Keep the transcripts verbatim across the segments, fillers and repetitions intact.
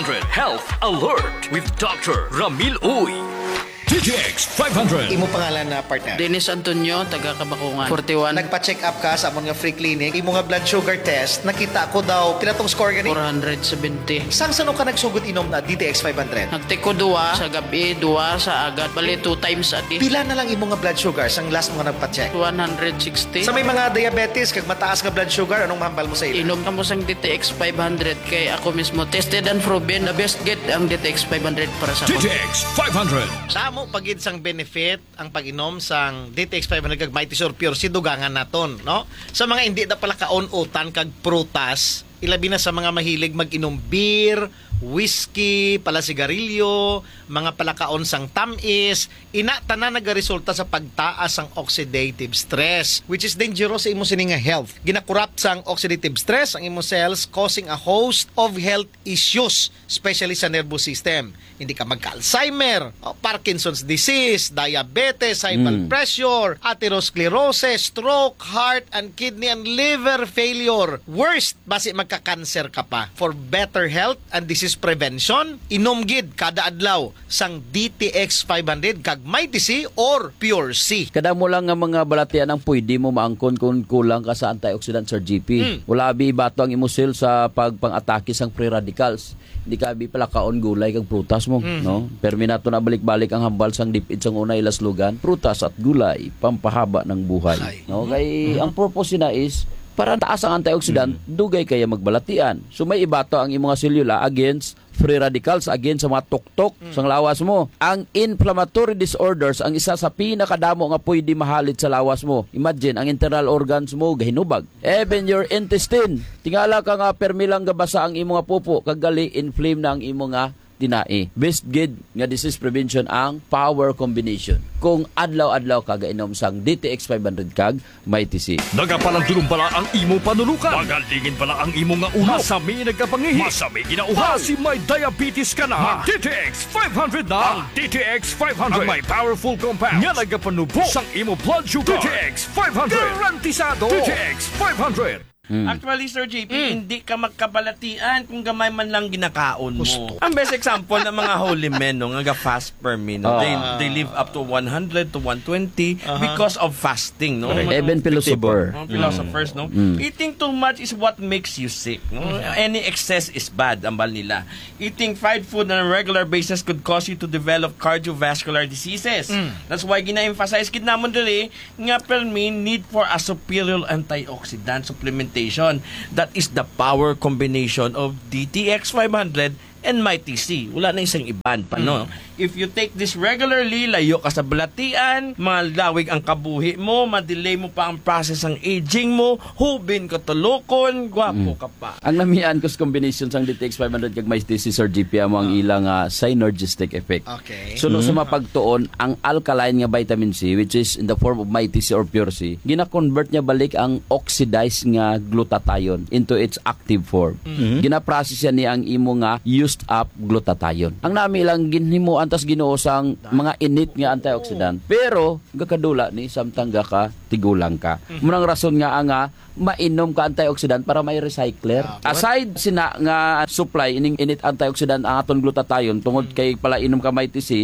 hundred Health Alert with Doctor Ramil Uy. D T X five hundred. Imo pangalan na partner? Dennis Antonio, taga Kabakungan. forty-one. Nagpa-check up ka sa amon nga free clinic. Imo nga blood sugar test, nakita ko daw, pila tong score gani? four hundred seventy. Sang sano ka nagsugod inom na D T X five hundred? Nagtiko duwa sa gabi, duwa sa agad. Bali, two times a day. Pila na lang imo nga blood sugar sang last mo nga nagpa-check? one hundred sixty. Sa may mga diabetes, kag mataas nga blood sugar, anong mahambal mo sa ila? Inom ka mo sang D T X five hundred kay ako mismo tested and proven the best get ang D T X five hundred para sa D T ako. X five hundred. Sa mo pagid sang benefit ang pag-inom sang D T X five hundred kag Mighty Sur Pure si dugangan naton, no? Sa mga hindi na pala kaon-utan kag prutas, ilabi na sa mga mahilig mag-inom beer, whiskey, pala sigarilyo, mga palakaon sang tamis, ina tanan nagaresulta sa pagtaas sang oxidative stress, which is dangerous sa imo sini nga health. Ginakurap sang oxidative stress ang imo cells, causing a host of health issues, especially sa nervous system. Hindi ka magka-Alzheimer, o Parkinson's disease, diabetes, high blood Mm. pressure, atherosclerosis, stroke, heart and kidney and liver failure. Worst, basi magka-cancer ka pa. For better health and disease prevention, inom gid kada adlaw sang D T X five hundred kag Mighty C or Pure C. Kada mo lang nga mga balatian ang pwede mo maangkon kung kulang ka sa antioxidant, Sir G P. Mm. Wala bi bato ang imusil sa pagpang-atake sang free radicals. Hindi ka bi pala kaon gulay kag prutas mo, Mm. no? Perminato na balik-balik ang hambal sang dipid sang una ilaslugan, prutas at gulay pampahaba ng buhay. Ay. No? Kay ang purpose na is para taas ang antioxidant, dugay kaya magbalatian. So may ibato ang imong selula against free radicals, against sa mga tuktok sang lawas mo. Ang inflammatory disorders ang isa sa pinakadamo nga pwede mahalit sa lawas mo. Imagine ang internal organs mo gahinubag. Even your intestine. Tingala ka nga permilang gabasa ang imong nga pupo, kagali inflame na ang imong nga tinai. Best gid nga disease prevention ang power combination. Kung adlaw-adlaw ka gainom sang D T X five hundred kag Mighty C. Nagapalandulong pala ang imo panulukan. Magalingin pala ang imo nga ulo. Masami nagkapangihi. Masami ginauha. Si may diabetes ka na. D T X five hundred na. Ang D T X five hundred. Ang may powerful compounds. Nga nagapanubo sang imo blood sugar. D T X five hundred. Garantisado. D T X five hundred. Mm. Actually, Sir J P, mm. hindi ka magkabalatian kung gamay man lang ginakaon mo. Gusto. Ang best example ng mga holy men, no, nga fast per me, no, Uh, they, they live up to one hundred to one twenty Uh-huh. because of fasting. No? Even philosopher. Mga philosophers, no? Mm. Eating too much is what makes you sick. No? Any excess is bad, ambal nila. Eating fried food on a regular basis could cause you to develop cardiovascular diseases. Mm. That's why gina-emphasize kid namon dali nga per me need for a superior antioxidant supplementation. That is the power combination of D T X five hundred and Mighty C. Wala na isang iban pa, no? If you take this regularly, layo ka sa balatian, malawig ang kabuhi mo, madelay mo pa ang process ng aging mo, hubin ka tulokon, gwapo ka pa. Ang namian ko sa combination sang D T X five hundred kag Mighty C, Sir G P, amo ang ilang uh, synergistic effect. Okay. So no sumapagtuon ang alkaline nga vitamin C, which is in the form of Mighty C or Pure C, gina-convert niya balik ang oxidized nga glutathione into its active form. Mm-hmm. Gina-process niya ang imo nga used up glutathione. Ang nami lang ginhimuan tas Ginoo sang mga init nga antioxidant, pero gakadula ni samtang gaka tigulang ka. Munang rason nga nga mainom ka antioxidant para may recycler. Aside sina nga supply ining init antioxidant ang aton glutathione tungod kay pala inom ka Mighty C,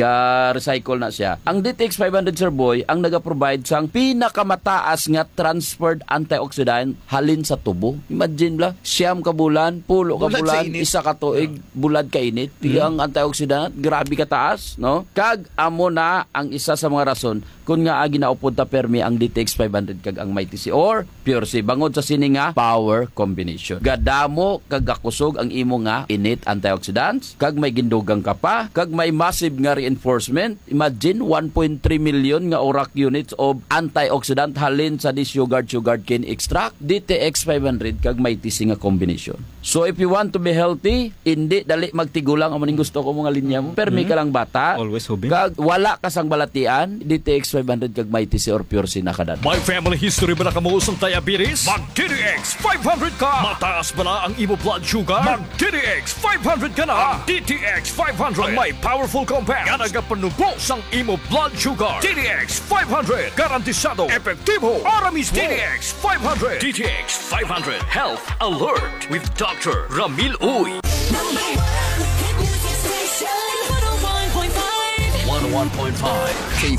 ga recycle na siya. Ang D T X five hundred, Sir Boy, ang naga-provide sang pinakamataas nga transferred antioxidant halin sa tubo. Imagine la, siyam ka bulan, pulo ka Bulad bulan, sa init. isa ka tuig, bulad ka init. Ang antioxidant, grabe ka taas, no? Kag amo na ang isa sa mga rason kung nga agi na upunta permi ang D T X five hundred kag ang Mighty C or Pure C bangod sa sini nga power combination. Gadamo kag gakusog ang imo nga init antioxidants, kag may gindugang ka pa, kag may massive nga reinforcement. Imagine one point three million nga orak units of antioxidant halin sa this yogurt sugar cane extract, D T X five hundred kag Mighty C nga combination. So if you want to be healthy, hindi dali magtigulang amo ning gusto ko mga linya mo. Permi ka lang bata. Always hubing. Kag wala ka sang balatian, D T X five hundred kag Mighty C or Pure C na kadad. May family history ba na kamuusong diabetes? Mag-D T X five hundred ka! Mataas ba na ang imo blood sugar? Mag-D T X five hundred ka na! Ang D T X five hundred ang may powerful compounds nga nagapanubo sang imo blood sugar. D T X five hundred garantisado, epektibo, para mismo. D T X five hundred. D T X five hundred Health Alert with Doctor Ramil Uy. Number one. one point five. K